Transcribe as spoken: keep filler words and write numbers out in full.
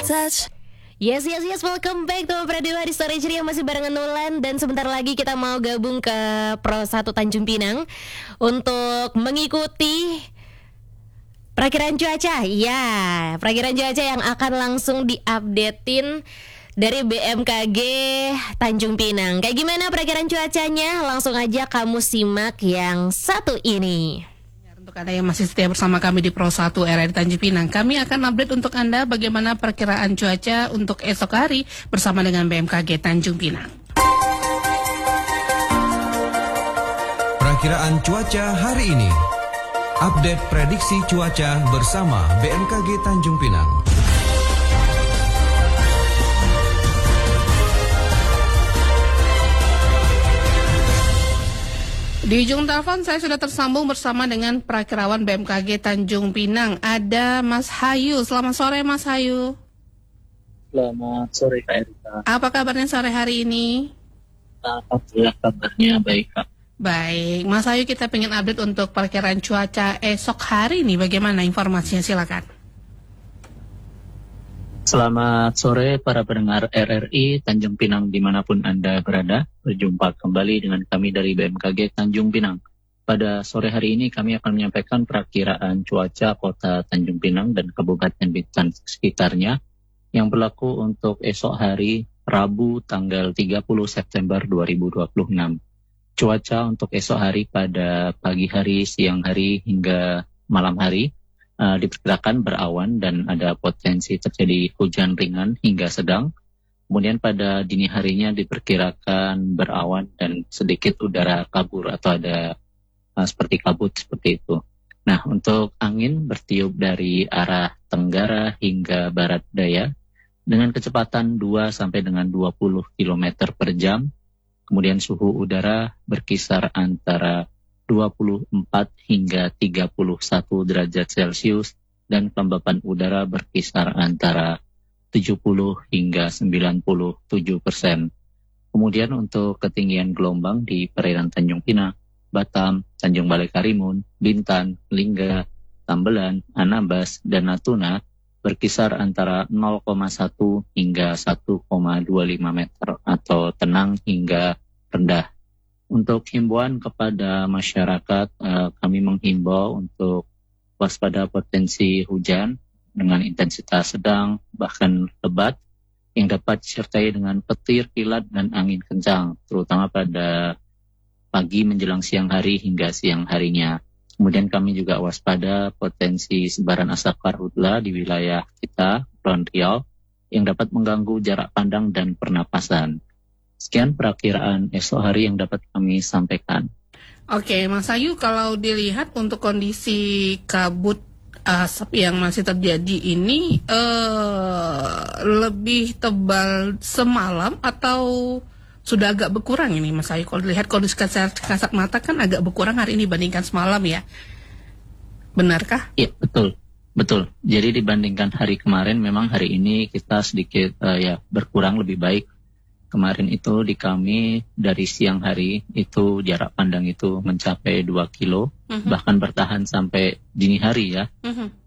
touch. Yes, yes, yes, welcome back to Radio di Story Ceria, masih barengan Nulan. Dan sebentar lagi kita mau gabung ke Pro satu Tanjung Pinang untuk mengikuti perakiraan cuaca. Ya, perakiraan cuaca yang akan langsung diupdatein dari B M K G Tanjung Pinang. Kayak gimana perakiraan cuacanya? Langsung aja kamu simak yang satu ini. Untuk Anda yang masih setia bersama kami di Pro satu R R I Tanjung Pinang, kami akan update untuk Anda bagaimana perkiraan cuaca untuk esok hari bersama dengan B M K G Tanjung Pinang. Perakiraan cuaca hari ini. Update prediksi cuaca bersama B M K G Tanjung Pinang. Di ujung telepon saya sudah tersambung bersama dengan Prakirawan B M K G Tanjung Pinang. Ada Mas Hayu. Selamat sore Mas Hayu. Selamat sore Kak Erika. Apa kabarnya sore hari ini? Alhamdulillah kabarnya baik Kak. Baik, Mas Hayu, kita pengen update untuk perkiraan cuaca esok hari ini. Bagaimana informasinya? Silakan. Selamat sore para pendengar R R I Tanjung Pinang dimanapun Anda berada. Berjumpa kembali dengan kami dari B M K G Tanjung Pinang. Pada sore hari ini kami akan menyampaikan perakiraan cuaca kota Tanjung Pinang dan Kabupaten Bintan sekitarnya yang berlaku untuk esok hari Rabu tanggal tiga puluh September dua ribu dua puluh enam. Cuaca untuk esok hari pada pagi hari, siang hari hingga malam hari Uh, diperkirakan berawan dan ada potensi terjadi hujan ringan hingga sedang. Kemudian pada dini harinya diperkirakan berawan dan sedikit udara kabur atau ada uh, seperti kabut seperti itu. Nah, untuk angin bertiup dari arah tenggara hingga barat daya dengan kecepatan dua sampai dengan dua puluh kilometer per jam. Kemudian suhu udara berkisar antara dua puluh empat hingga tiga puluh satu derajat Celcius dan kelembapan udara berkisar antara tujuh puluh hingga sembilan puluh tujuh persen. Kemudian untuk ketinggian gelombang di perairan Tanjung Pinang, Batam, Tanjung Balai Karimun, Bintan, Lingga, Tambelan, Anambas, dan Natuna berkisar antara nol koma satu hingga satu koma dua lima meter atau tenang hingga rendah. Untuk himbauan kepada masyarakat, eh, kami menghimbau untuk waspada potensi hujan dengan intensitas sedang bahkan lebat yang dapat disertai dengan petir, kilat, dan angin kencang, terutama pada pagi menjelang siang hari hingga siang harinya. Kemudian kami juga waspada potensi sebaran asap karhutla di wilayah kita, Kepulauan Riau, yang dapat mengganggu jarak pandang dan pernapasan. Sekian perakiraan esok hari yang dapat kami sampaikan. Oke, Mas Ayu, kalau dilihat untuk kondisi kabut asap yang masih terjadi ini uh, lebih tebal semalam atau sudah agak berkurang ini, Mas Ayu? Kalau dilihat kondisi kasat, kasat mata kan agak berkurang hari ini dibandingkan semalam ya. Benarkah? Iya, betul. Betul. Jadi dibandingkan hari kemarin memang hari ini kita sedikit uh, ya berkurang lebih baik. Kemarin itu di kami dari siang hari itu jarak pandang itu mencapai dua kilo, uh-huh. bahkan bertahan sampai dini hari ya. Uh-huh.